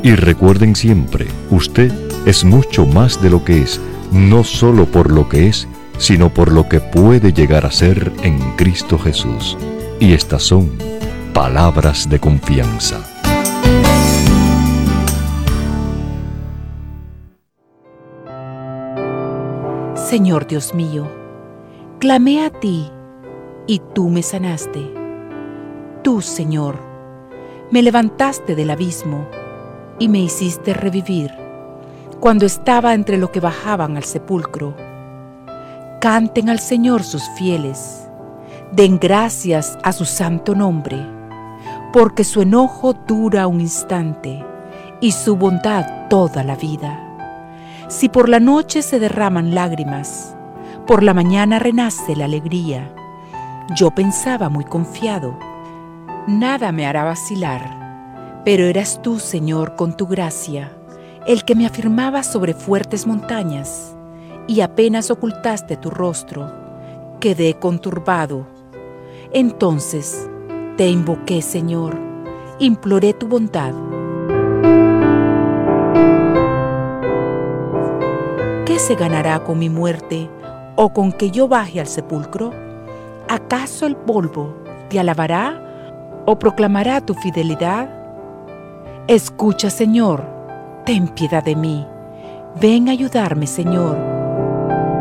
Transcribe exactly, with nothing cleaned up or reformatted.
Y recuerden siempre, usted es mucho más de lo que es, no solo por lo que es, sino por lo que puede llegar a ser en Cristo Jesús. Y estas son palabras de confianza. Señor Dios mío, clamé a ti y tú me sanaste. Tú, Señor, me levantaste del abismo y me hiciste revivir cuando estaba entre los que bajaban al sepulcro. Canten al Señor sus fieles, den gracias a su santo nombre, porque su enojo dura un instante y su bondad toda la vida. Si por la noche se derraman lágrimas, por la mañana renace la alegría. Yo pensaba muy confiado, nada me hará vacilar. Pero eras tú, Señor, con tu gracia, el que me afirmaba sobre fuertes montañas, y apenas ocultaste tu rostro, quedé conturbado. Entonces te invoqué, Señor, imploré tu bondad. ¿Qué se ganará con mi muerte o con que yo baje al sepulcro? ¿Acaso el polvo te alabará o proclamará tu fidelidad? Escucha, Señor, ten piedad de mí. Ven a ayudarme, Señor.